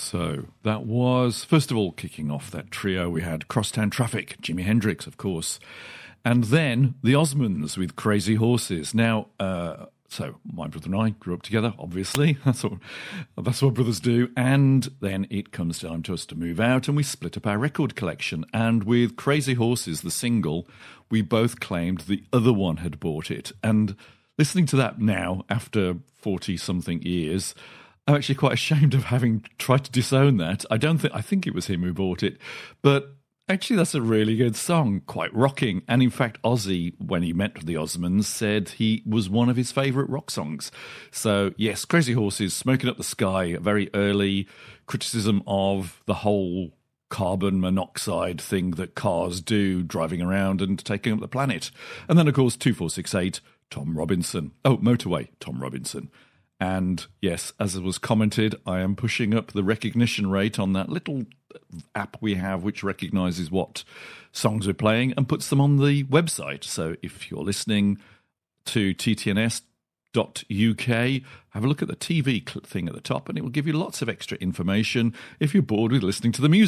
So that was, first of all, kicking off that trio, we had Crosstown Traffic, Jimi Hendrix, of course, and then the Osmonds with Crazy Horses. Now, so my brother and I grew up together, obviously. That's what brothers do. And then it comes time to us to move out, and we split up our record collection. And with Crazy Horses, the single, we both claimed the other one had bought it. And listening to that now, after 40-something years, I'm actually quite ashamed of having tried to disown that. I think it was him who bought it. But actually, that's a really good song, quite rocking. And in fact, Ozzy, when he met the Osmonds, said he was one of his favourite rock songs. So yes, Crazy Horses, Smoking Up the Sky, a very early criticism of the whole carbon monoxide thing that cars do, driving around and taking up the planet. And then, of course, 2468, Tom Robinson. Oh, Motorway, Tom Robinson. And yes, as it was commented, I am pushing up the recognition rate on that little app we have which recognises what songs we're playing and puts them on the website. So if you're listening to ttns.uk, have a look at the TV thing at the top and it will give you lots of extra information if you're bored with listening to the music.